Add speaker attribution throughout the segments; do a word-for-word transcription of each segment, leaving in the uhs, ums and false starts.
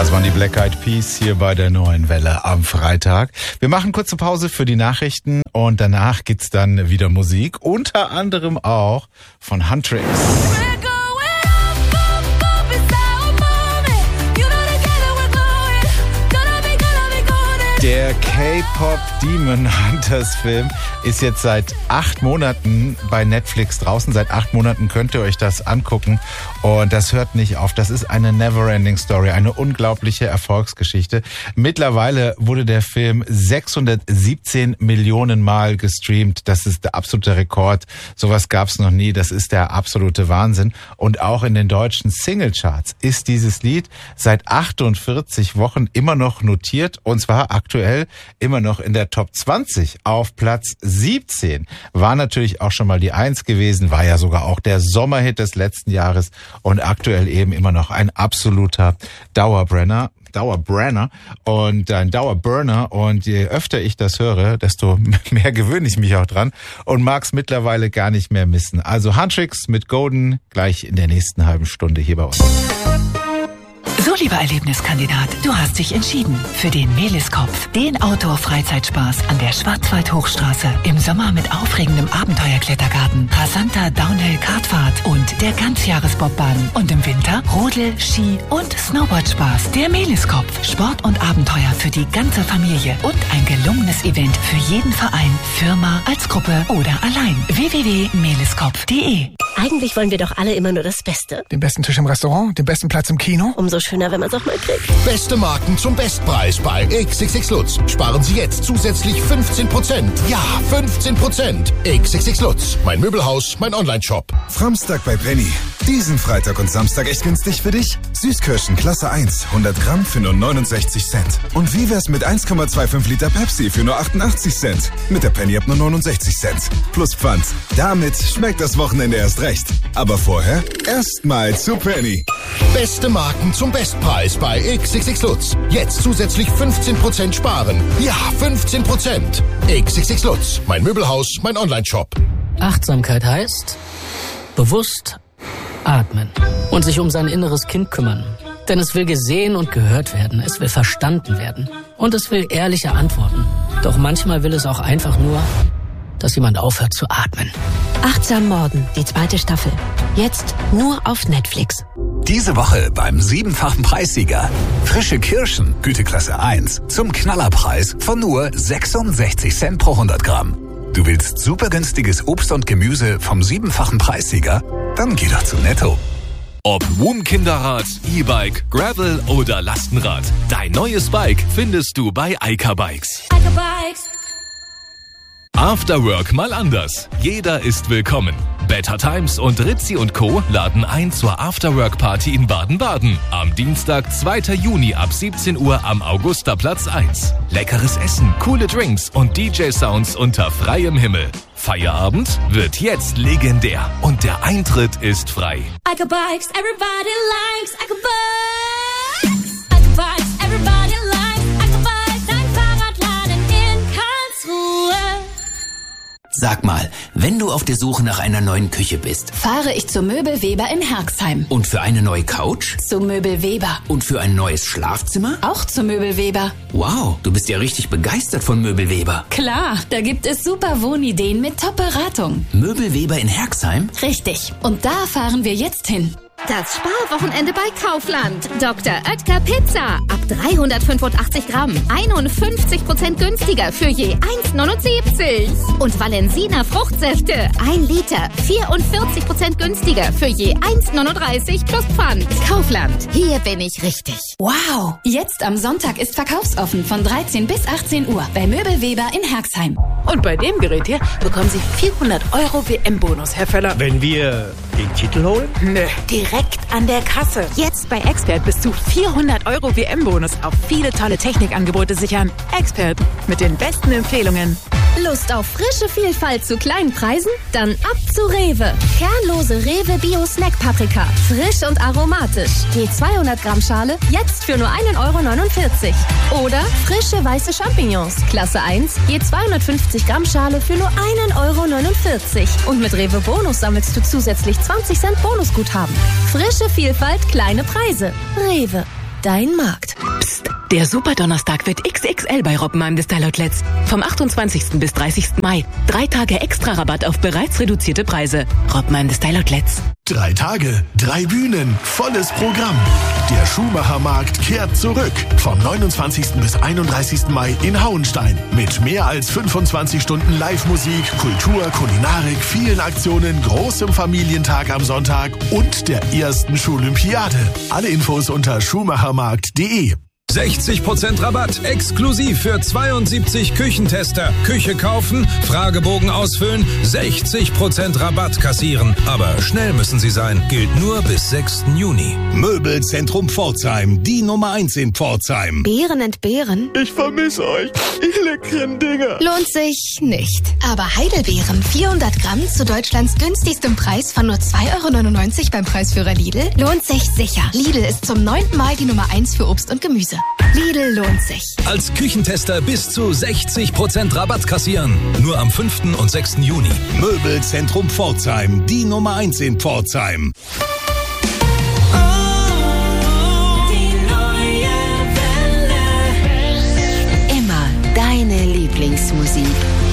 Speaker 1: Das waren die Black Eyed Peas hier bei der Neuen Welle am Freitag. Wir machen kurze Pause für die Nachrichten und danach gibt's dann wieder Musik, unter anderem auch von Huntrix. Der K-Pop Demon Hunters Film ist jetzt seit acht Monaten bei Netflix draußen. Seit acht Monaten könnt ihr euch das angucken und das hört nicht auf. Das ist eine Neverending Story, eine unglaubliche Erfolgsgeschichte. Mittlerweile wurde der Film sechshundertsiebzehn Millionen Mal gestreamt. Das ist der absolute Rekord. Sowas gab's noch nie. Das ist der absolute Wahnsinn. Und auch in den deutschen Singlecharts ist dieses Lied seit achtundvierzig Wochen immer noch notiert und zwar aktuell Aktuell immer noch in der Top zwanzig auf Platz siebzehn. War natürlich auch schon mal die Eins gewesen, war ja sogar auch der Sommerhit des letzten Jahres und aktuell eben immer noch ein absoluter Dauerbrenner. Dauerbrenner und ein Dauerburner und je öfter ich das höre, desto mehr gewöhne ich mich auch dran und mag es mittlerweile gar nicht mehr missen. Also Huntrix mit Golden gleich in der nächsten halben Stunde hier bei uns.
Speaker 2: So, lieber Erlebniskandidat, du hast dich entschieden für den Meliskopf, den Outdoor-Freizeitspaß an der Schwarzwald-Hochstraße. Im Sommer mit aufregendem Abenteuerklettergarten, rasanter Downhill-Kartfahrt und der Ganzjahresbobbahn. Und im Winter Rodel-, Ski- und Snowboardspaß. Der Meliskopf, Sport und Abenteuer für die ganze Familie und ein gelungenes Event für jeden Verein, Firma, als Gruppe oder allein. w w w punkt meliskopf punkt de.
Speaker 3: Eigentlich wollen wir doch alle immer nur das Beste.
Speaker 4: Den besten Tisch im Restaurant, den besten Platz im Kino.
Speaker 3: Umso schöner, wenn man es auch mal kriegt.
Speaker 5: Beste Marken zum Bestpreis bei X X X Lutz. Sparen Sie jetzt zusätzlich fünfzehn Prozent. Ja, fünfzehn Prozent. X X X Lutz. Mein Möbelhaus, mein Onlineshop.
Speaker 6: Framstag bei Penny. Diesen Freitag und Samstag echt günstig für dich? Süßkirschen Klasse eins, hundert Gramm für nur neunundsechzig Cent. Und wie wär's mit eins Komma fünfundzwanzig Liter Pepsi für nur achtundachtzig Cent? Mit der Penny ab nur neunundsechzig Cent. Plus Pfand. Damit schmeckt das Wochenende erst recht. Aber vorher erstmal zu Penny.
Speaker 5: Beste Marken zum Bestpreis bei X X X Lutz. Jetzt zusätzlich fünfzehn Prozent sparen. Ja, fünfzehn Prozent. X X X Lutz. Mein Möbelhaus, mein Onlineshop.
Speaker 7: Achtsamkeit heißt bewusst atmen und sich um sein inneres Kind kümmern. Denn es will gesehen und gehört werden, es will verstanden werden und es will ehrliche Antworten. Doch manchmal will es auch einfach nur, dass jemand aufhört zu atmen.
Speaker 3: Achtsam Morden, die zweite Staffel. Jetzt nur auf Netflix.
Speaker 8: Diese Woche beim siebenfachen Preissieger. Frische Kirschen, Güteklasse eins, zum Knallerpreis von nur sechsundsechzig Cent pro hundert Gramm. Du willst super günstiges Obst und Gemüse vom siebenfachen Preissieger? Dann geh doch zu Netto.
Speaker 9: Ob Wohnkinderrad, E-Bike, Gravel oder Lastenrad, dein neues Bike findest du bei Eika Bikes.
Speaker 10: Eika Bikes.
Speaker 9: After Work mal anders. Jeder ist willkommen. Better Times und Ritzi und Co. laden ein zur Afterwork-Party in Baden-Baden. Am Dienstag, zweiten Juni ab siebzehn Uhr am Augusterplatz eins. Leckeres Essen, coole Drinks und D J-Sounds unter freiem Himmel. Feierabend wird jetzt legendär und der Eintritt ist frei.
Speaker 10: Eika Bikes, everybody likes Eika Bikes. Eika Bikes, everybody likes Eika Bikes. Dein Fahrradladen in Karlsruhe.
Speaker 11: Sag mal, wenn du auf der Suche nach einer neuen Küche bist,
Speaker 12: fahre ich zu Möbelweber in Herxheim.
Speaker 11: Und für eine neue Couch?
Speaker 12: Zu Möbelweber.
Speaker 11: Und für ein neues Schlafzimmer?
Speaker 12: Auch zu Möbelweber.
Speaker 11: Wow, du bist ja richtig begeistert von Möbelweber.
Speaker 12: Klar, da gibt es super Wohnideen mit Top-Beratung.
Speaker 11: Möbelweber in Herxheim?
Speaker 12: Richtig, und da fahren wir jetzt hin.
Speaker 13: Das Sparwochenende bei Kaufland. Doktor Oetker Pizza. Ab dreihundertfünfundachtzig Gramm. einundfünfzig Prozent günstiger für je eins neunundsiebzig. Und Valensina Fruchtsäfte. ein Liter. vierundvierzig Prozent günstiger für je eins neununddreißig plus Pfand. Kaufland. Hier bin ich richtig.
Speaker 12: Wow. Jetzt am Sonntag ist verkaufsoffen von dreizehn bis achtzehn Uhr bei Möbelweber in Herxheim.
Speaker 14: Und bei dem Gerät hier bekommen Sie vierhundert Euro W M-Bonus, Herr Völler.
Speaker 15: Wenn wir den Titel holen?
Speaker 14: Nö, direkt an der Kasse. Jetzt bei Expert bis zu vierhundert Euro W M-Bonus auf viele tolle Technikangebote sichern. Expert mit den besten Empfehlungen.
Speaker 13: Lust auf frische Vielfalt zu kleinen Preisen? Dann ab zu Rewe. Kernlose Rewe Bio Snack Paprika. Frisch und aromatisch. Je zweihundert Gramm Schale jetzt für nur ein Euro neunundvierzig. Oder frische weiße Champignons. Klasse eins. Je zweihundertfünfzig Gramm Schale für nur ein Euro neunundvierzig. Und mit Rewe Bonus sammelst du zusätzlich zwanzig Cent Bonusguthaben. Frische Vielfalt, kleine Preise. Rewe.
Speaker 3: dein Markt.
Speaker 2: Psst, der Superdonnerstag wird X X L bei Roppenheim des Style Outlets. Vom achtundzwanzigsten bis dreißigsten Mai. Drei Tage extra Rabatt auf bereits reduzierte Preise. Roppenheim des Style Outlets.
Speaker 16: Drei Tage, drei Bühnen, volles Programm. Der Schuhmachermarkt kehrt zurück. Vom neunundzwanzigsten bis einunddreißigsten Mai in Hauenstein. Mit mehr als fünfundzwanzig Stunden Live-Musik, Kultur, Kulinarik, vielen Aktionen, großem Familientag am Sonntag und der ersten Schulympiade. Alle Infos unter schuhmachermarkt punkt de.
Speaker 17: sechzig Prozent Rabatt, exklusiv für zweiundsiebzig Küchentester. Küche kaufen, Fragebogen ausfüllen, sechzig Prozent Rabatt kassieren. Aber schnell müssen Sie sein, gilt nur bis sechsten Juni.
Speaker 5: Möbelzentrum Pforzheim, die Nummer eins in Pforzheim.
Speaker 13: Beeren entbehren?
Speaker 16: Ich vermisse euch, ihr leckeren Dinger.
Speaker 13: Lohnt sich nicht. Aber Heidelbeeren, vierhundert Gramm zu Deutschlands günstigstem Preis von nur zwei Euro neunundneunzig beim Preisführer Lidl, lohnt sich sicher. Lidl ist zum neunten Mal die Nummer eins für Obst und Gemüse. Lidl lohnt sich.
Speaker 17: Als Küchentester bis zu sechzig Prozent Rabatt kassieren. Nur am fünften und sechsten Juni.
Speaker 5: Möbelzentrum Pforzheim, die Nummer eins in Pforzheim.
Speaker 3: Immer deine Lieblingsmusik.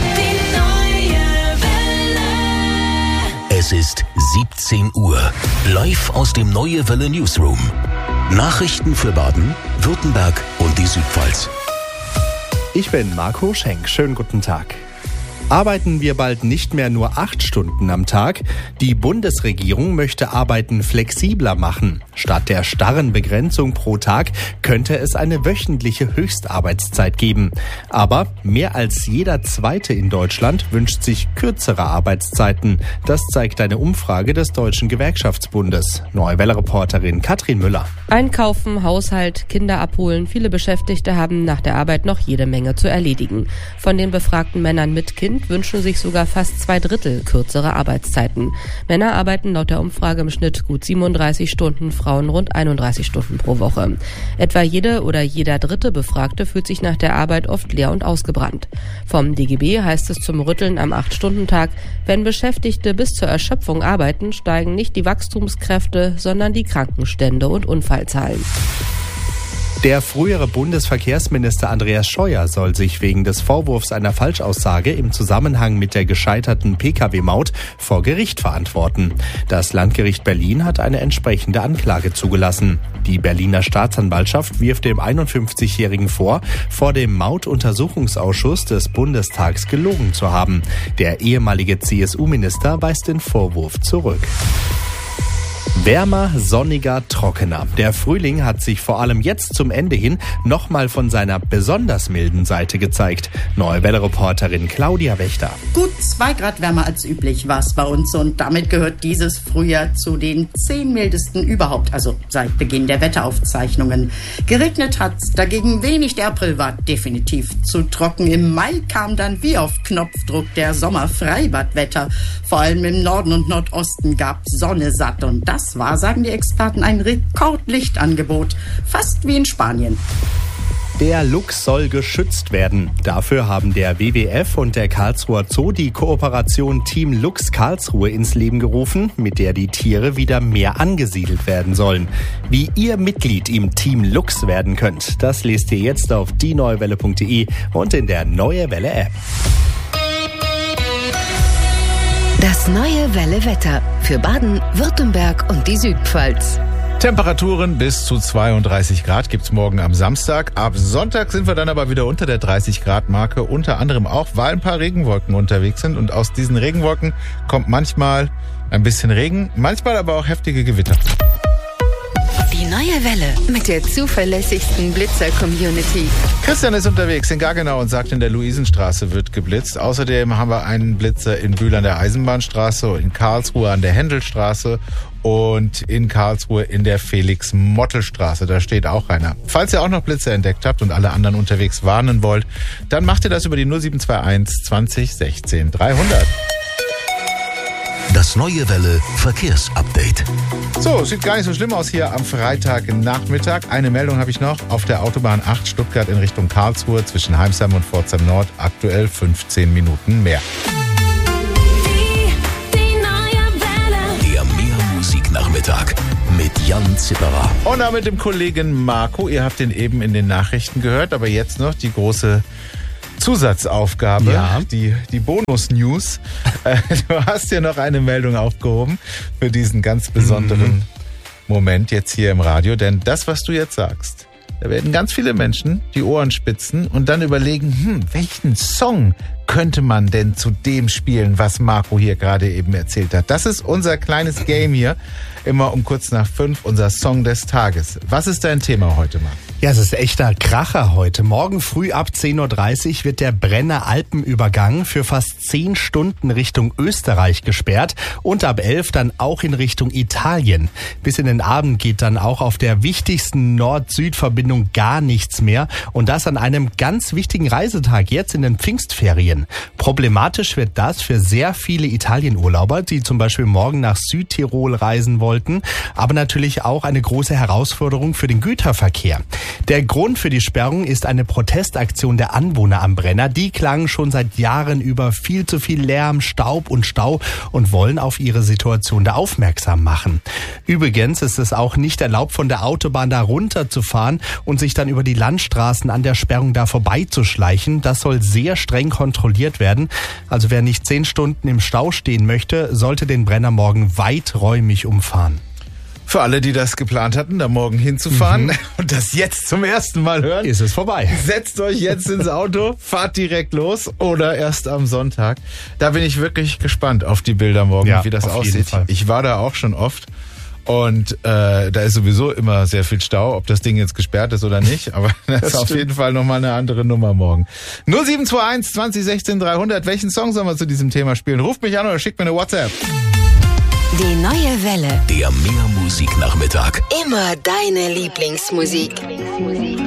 Speaker 18: Es ist siebzehn Uhr. Live aus dem Neue Welle Newsroom. Nachrichten für Baden, Württemberg und die Südpfalz.
Speaker 19: Ich bin Marco Schenk. Schönen guten Tag. Arbeiten wir bald nicht mehr nur acht Stunden am Tag? Die Bundesregierung möchte Arbeiten flexibler machen. Statt der starren Begrenzung pro Tag könnte es eine wöchentliche Höchstarbeitszeit geben. Aber mehr als jeder Zweite in Deutschland wünscht sich kürzere Arbeitszeiten. Das zeigt eine Umfrage des Deutschen Gewerkschaftsbundes. Neue Welle-Reporterin Katrin Müller.
Speaker 20: Einkaufen, Haushalt, Kinder abholen. Viele Beschäftigte haben nach der Arbeit noch jede Menge zu erledigen. Von den befragten Männern mit Kind wünschen sich sogar fast zwei Drittel kürzere Arbeitszeiten. Männer arbeiten laut der Umfrage im Schnitt gut siebenunddreißig Stunden, Frauen rund einunddreißig Stunden pro Woche. Etwa jede oder jeder dritte Befragte fühlt sich nach der Arbeit oft leer und ausgebrannt. Vom D G B heißt es zum Rütteln am acht-Stunden-Tag, wenn Beschäftigte bis zur Erschöpfung arbeiten, steigen nicht die Wachstumskräfte, sondern die Krankenstände und Unfallzahlen.
Speaker 19: Der frühere Bundesverkehrsminister Andreas Scheuer soll sich wegen des Vorwurfs einer Falschaussage im Zusammenhang mit der gescheiterten P K W-Maut vor Gericht verantworten. Das Landgericht Berlin hat eine entsprechende Anklage zugelassen. Die Berliner Staatsanwaltschaft wirft dem einundfünfzigjährigen vor, vor dem Mautuntersuchungsausschuss des Bundestags gelogen zu haben. Der ehemalige C S U-Minister weist den Vorwurf zurück. Wärmer, sonniger, trockener. Der Frühling hat sich vor allem jetzt zum Ende hin nochmal von seiner besonders milden Seite gezeigt. Neue Welle-Reporterin Claudia Wächter.
Speaker 21: Gut zwei Grad wärmer als üblich war es bei uns und damit gehört dieses Frühjahr zu den zehn mildesten überhaupt, also seit Beginn der Wetteraufzeichnungen. Geregnet hat's, dagegen wenig. Der April war definitiv zu trocken. Im Mai kam dann wie auf Knopfdruck der Sommerfreibadwetter. Vor allem im Norden und Nordosten gab Sonne satt und das Das war, sagen die Experten, ein Rekordlichtangebot, fast wie in Spanien.
Speaker 19: Der Luchs soll geschützt werden. Dafür haben der W W F und der Karlsruher Zoo die Kooperation Team Luchs Karlsruhe ins Leben gerufen, mit der die Tiere wieder mehr angesiedelt werden sollen. Wie ihr Mitglied im Team Luchs werden könnt, das lest ihr jetzt auf die neue welle punkt de und in der Neue Welle App.
Speaker 3: Das Neue Welle Wetter für Baden, Württemberg und die Südpfalz.
Speaker 1: Temperaturen bis zu zweiunddreißig Grad gibt's morgen am Samstag. Ab Sonntag sind wir dann aber wieder unter der dreißig Grad Marke. Unter anderem auch, weil ein paar Regenwolken unterwegs sind. Und aus diesen Regenwolken kommt manchmal ein bisschen Regen, manchmal aber auch heftige Gewitter.
Speaker 3: Die Neue Welle mit der zuverlässigsten Blitzer-Community.
Speaker 1: Christian ist unterwegs in Gaggenau und sagt, in der Luisenstraße wird geblitzt. Außerdem haben wir einen Blitzer in Bühl an der Eisenbahnstraße, in Karlsruhe an der Händelstraße und in Karlsruhe in der Felix-Mottel-Straße. Da steht auch einer. Falls ihr auch noch Blitzer entdeckt habt und alle anderen unterwegs warnen wollt, dann macht ihr das über die null sieben zwei eins zwanzig sechzehn dreihundert.
Speaker 18: Das Neue Welle Verkehrsupdate.
Speaker 1: So, sieht gar nicht so schlimm aus hier am Freitagnachmittag. Eine Meldung habe ich noch. Auf der Autobahn acht Stuttgart in Richtung Karlsruhe zwischen Heimsheim und Pforzheim Nord aktuell fünfzehn Minuten mehr.
Speaker 18: Der Mehr Musiknachmittag mit Jan Zipperer.
Speaker 1: Und auch mit dem Kollegen Marco. Ihr habt den eben in den Nachrichten gehört, aber jetzt noch die große Zusatzaufgabe,
Speaker 19: ja.
Speaker 1: die, die Bonus-News. Du hast ja noch eine Meldung aufgehoben für diesen ganz besonderen mhm. Moment jetzt hier im Radio. Denn das, was du jetzt sagst, da werden ganz viele Menschen die Ohren spitzen und dann überlegen, hm, welchen Song könnte man denn zu dem spielen, was Marco hier gerade eben erzählt hat. Das ist unser kleines Game hier. Immer um kurz nach fünf, unser Song des Tages. Was ist dein Thema heute, Marco?
Speaker 19: Ja, es ist echter Kracher heute. Morgen früh ab zehn Uhr dreißig wird der Brenner Alpenübergang für fast zehn Stunden Richtung Österreich gesperrt und ab elf dann auch in Richtung Italien. Bis in den Abend geht dann auch auf der wichtigsten Nord-Süd-Verbindung gar nichts mehr und das an einem ganz wichtigen Reisetag, jetzt in den Pfingstferien. Problematisch wird das für sehr viele Italienurlauber, die zum Beispiel morgen nach Südtirol reisen wollten, aber natürlich auch eine große Herausforderung für den Güterverkehr. Der Grund für die Sperrung ist eine Protestaktion der Anwohner am Brenner. Die klagen schon seit Jahren über viel zu viel Lärm, Staub und Stau und wollen auf ihre Situation da aufmerksam machen. Übrigens ist es auch nicht erlaubt, von der Autobahn da runterzufahren und sich dann über die Landstraßen an der Sperrung da vorbeizuschleichen. Das soll sehr streng kontrolliert werden. Also wer nicht zehn Stunden im Stau stehen möchte, sollte den Brenner morgen weiträumig umfahren.
Speaker 1: Für alle, die das geplant hatten, da morgen hinzufahren mhm. und das jetzt zum ersten Mal hören,
Speaker 19: ist es vorbei.
Speaker 1: Setzt euch jetzt ins Auto, fahrt direkt los oder erst am Sonntag. Da bin ich wirklich gespannt auf die Bilder morgen,
Speaker 19: ja,
Speaker 1: wie das
Speaker 19: auf
Speaker 1: aussieht.
Speaker 19: Jeden Fall.
Speaker 1: Ich war da auch schon oft und äh, da ist sowieso immer sehr viel Stau, ob das Ding jetzt gesperrt ist oder nicht. Aber das, das ist auf jeden Fall nochmal eine andere Nummer morgen. null sieben zwei eins zwanzig sechzehn dreihundert. Welchen Song sollen wir zu diesem Thema spielen? Ruft mich an oder schickt mir eine WhatsApp.
Speaker 3: Die neue Welle.
Speaker 18: Der Mehrmusik-Nachmittag.
Speaker 3: Immer deine Lieblingsmusik.